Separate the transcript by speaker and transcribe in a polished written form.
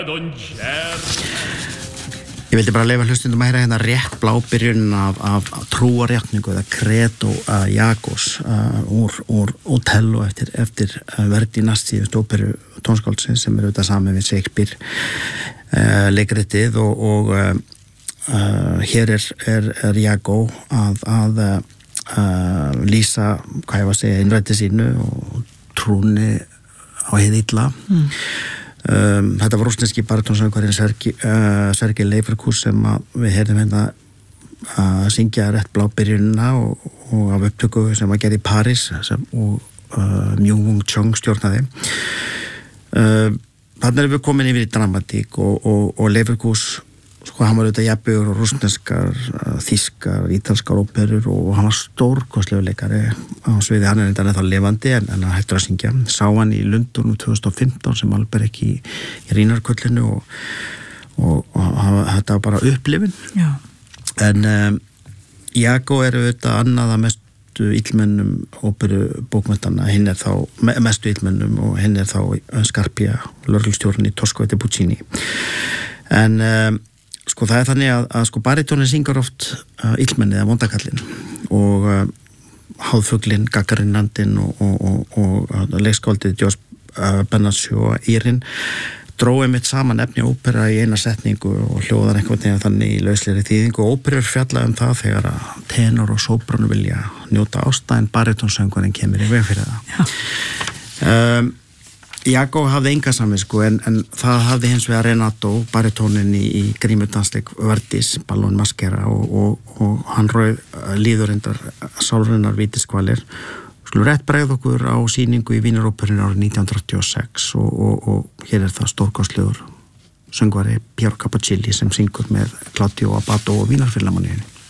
Speaker 1: Ég vildi bara leyfa hlustundum að heyra hérna rétt blábyrjun af trúarjátningu eða credo Jagos úr Otello eftir Verdi síðustu óperu tónskáldsins sem auðvitað saman við Shakespeare leikritið og hér er Jago að lýsa, hvað ég var að segja, innrætti sínu og trúni á hið illa. Þetta var rússneski baritónsöngvarinn Sergei Leifurkus sem við heyrðum hérna að syngja rétt blábyrjunina og af upptöku sem var gerð í París og Myung Chung stjórnaði. Þarna erum við komin yfir í dramatík og Leifurkus, sko, hann var auðvitað jafnbögur og rússneskar, þýskar, ítalskar óperur og hann var stórkostlegur leikari á sviði. Hann er ennþá lifandi en hann hættur að syngja. Sá hann í Lundúnum 2015 sem alveg ekki í Rínarköllinu og þetta var bara upplifun.
Speaker 2: Já.
Speaker 1: En Jago er auðvitað annað að mestu illmennum óperu bókmenntanna. Hinn er þá mestu illmennum og hinn er þá Scarpia, lögreglustjórinn í Tosco eftir Puccini. En sko það er þannig að sko baritónin syngur oft illmenni eða vondakallin og háðfuglinn, gaggarinnandinn og leikskáldið Jos Benaccio Írin drói mitt saman efni ópera í eina setningu og hljóðar einhvern veginn þannig í lauslegri þýðingu og óperur fjalla það þegar að tenor og sópranu vilja njóta ásta en baritónsöngurinn kemur í veg fyrir það. Jago hafði enga samvisku en það hafði hins vegar Renato, baritónin í grímudansleik Verdis, Ballon Masquera og hann rauð líðurindar sálrennar vítiskvalir. Skulum rétt bregða okkur á sýningu í Vínaróperunni árið 1986 og hér er það stórkostlegur söngvari Piero Capocilli sem syngur með Claudio Abbado og Vínarfilharmoníunni.